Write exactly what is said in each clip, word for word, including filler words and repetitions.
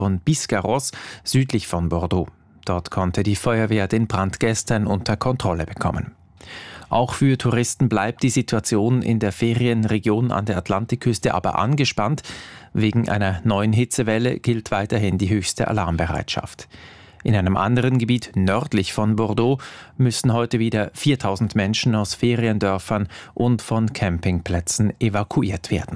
von Biscarrosse, südlich von Bordeaux. Dort konnte die Feuerwehr den Brand gestern unter Kontrolle bekommen. Auch für Touristen bleibt die Situation in der Ferienregion an der Atlantikküste aber angespannt. Wegen einer neuen Hitzewelle gilt weiterhin die höchste Alarmbereitschaft. In einem anderen Gebiet nördlich von Bordeaux müssen heute wieder viertausend Menschen aus Feriendörfern und von Campingplätzen evakuiert werden.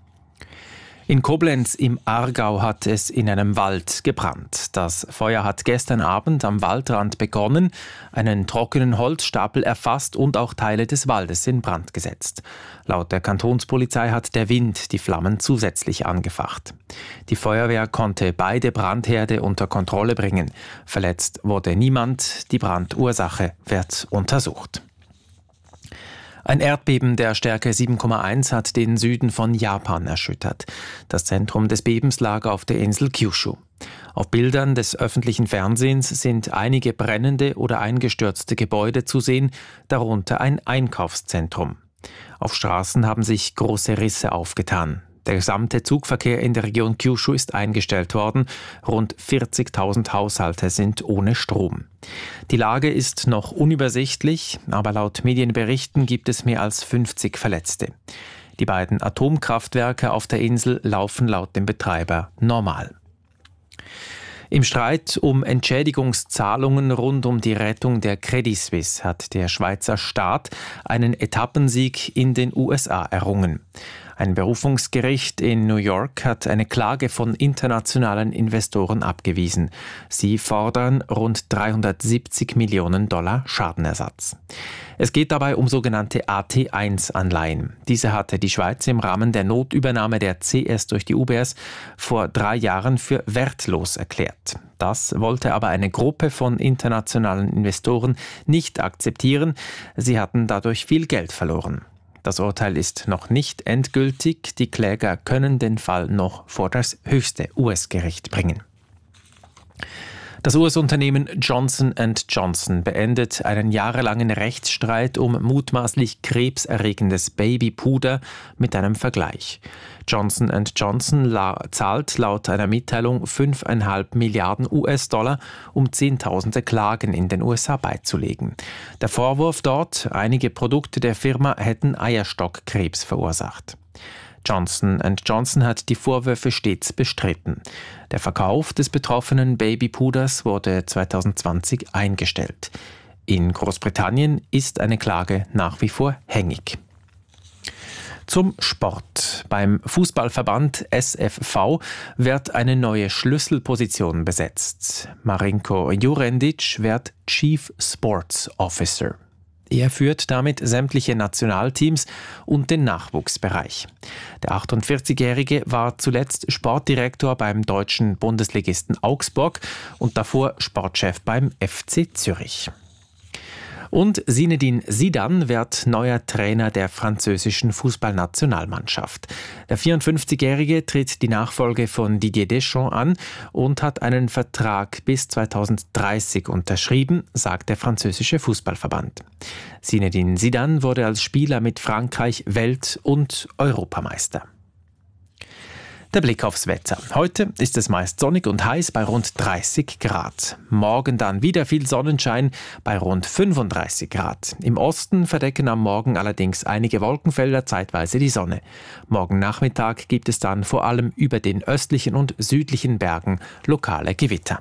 In Koblenz im Aargau hat es in einem Wald gebrannt. Das Feuer hat gestern Abend am Waldrand begonnen, einen trockenen Holzstapel erfasst und auch Teile des Waldes in Brand gesetzt. Laut der Kantonspolizei hat der Wind die Flammen zusätzlich angefacht. Die Feuerwehr konnte beide Brandherde unter Kontrolle bringen. Verletzt wurde niemand. Die Brandursache wird untersucht. Ein Erdbeben der Stärke sieben Komma eins hat den Süden von Japan erschüttert. Das Zentrum des Bebens lag auf der Insel Kyushu. Auf Bildern des öffentlichen Fernsehens sind einige brennende oder eingestürzte Gebäude zu sehen, darunter ein Einkaufszentrum. Auf Straßen haben sich große Risse aufgetan. Der gesamte Zugverkehr in der Region Kyushu ist eingestellt worden. Rund vierzigtausend Haushalte sind ohne Strom. Die Lage ist noch unübersichtlich, aber laut Medienberichten gibt es mehr als fünfzig Verletzte. Die beiden Atomkraftwerke auf der Insel laufen laut dem Betreiber normal. Im Streit um Entschädigungszahlungen rund um die Rettung der Credit Suisse hat der Schweizer Staat einen Etappensieg in den U S A errungen. Ein Berufungsgericht in New York hat eine Klage von internationalen Investoren abgewiesen. Sie fordern rund dreihundertsiebzig Millionen Dollar Schadenersatz. Es geht dabei um sogenannte A T eins Anleihen. Diese hatte die Schweiz im Rahmen der Notübernahme der C S durch die U B S vor drei Jahren für wertlos erklärt. Das wollte aber eine Gruppe von internationalen Investoren nicht akzeptieren. Sie hatten dadurch viel Geld verloren. Das Urteil ist noch nicht endgültig. Die Kläger können den Fall noch vor das höchste U S-Gericht bringen. Das U S-Unternehmen Johnson and Johnson beendet einen jahrelangen Rechtsstreit um mutmaßlich krebserregendes Babypuder mit einem Vergleich. Johnson and Johnson la- zahlt laut einer Mitteilung fünf Komma fünf Milliarden U S-Dollar, um Zehntausende Klagen in den U S A beizulegen. Der Vorwurf dort, einige Produkte der Firma hätten Eierstockkrebs verursacht. Johnson and Johnson hat die Vorwürfe stets bestritten. Der Verkauf des betroffenen Babypuders wurde zwanzig zwanzig eingestellt. In Großbritannien ist eine Klage nach wie vor hängig. Zum Sport. Beim Fußballverband S F V wird eine neue Schlüsselposition besetzt. Marinko Jurendic wird Chief Sports Officer. Er führt damit sämtliche Nationalteams und den Nachwuchsbereich. Der achtundvierzigjährige war zuletzt Sportdirektor beim deutschen Bundesligisten Augsburg und davor Sportchef beim F C Zürich. Und Zinedine Zidane wird neuer Trainer der französischen Fußballnationalmannschaft. Der vierundfünfzigjährige tritt die Nachfolge von Didier Deschamps an und hat einen Vertrag bis zweitausenddreißig unterschrieben, sagt der französische Fußballverband. Zinedine Zidane wurde als Spieler mit Frankreich Welt- und Europameister. Der Blick aufs Wetter. Heute ist es meist sonnig und heiß bei rund dreißig Grad. Morgen dann wieder viel Sonnenschein bei rund fünfunddreißig Grad. Im Osten verdecken am Morgen allerdings einige Wolkenfelder zeitweise die Sonne. Morgen Nachmittag gibt es dann vor allem über den östlichen und südlichen Bergen lokale Gewitter.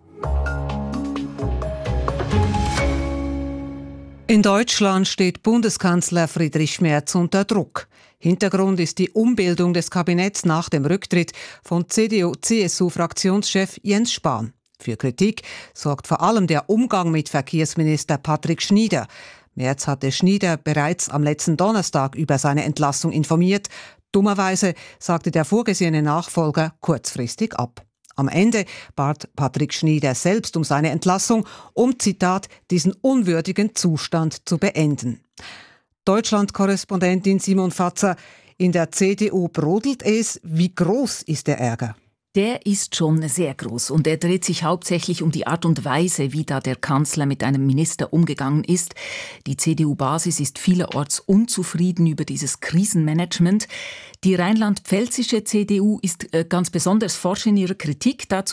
In Deutschland steht Bundeskanzler Friedrich Merz unter Druck. Hintergrund ist die Umbildung des Kabinetts nach dem Rücktritt von C D U-C S U-Fraktionschef Jens Spahn. Für Kritik sorgt vor allem der Umgang mit Verkehrsminister Patrick Schnyder. Merz hatte Schnyder bereits am letzten Donnerstag über seine Entlassung informiert. Dummerweise sagte der vorgesehene Nachfolger kurzfristig ab. Am Ende bat Patrick Schnyder selbst um seine Entlassung, um, Zitat, diesen unwürdigen Zustand zu beenden. Deutschland-Korrespondentin Simon Fatzer, in der C D U brodelt es. Wie groß ist der Ärger? Der ist schon sehr groß und er dreht sich hauptsächlich um die Art und Weise, wie da der Kanzler mit einem Minister umgegangen ist. Die C D U-Basis ist vielerorts unzufrieden über dieses Krisenmanagement. Die rheinland-pfälzische C D U ist ganz besonders forsch in ihrer Kritik. Dazu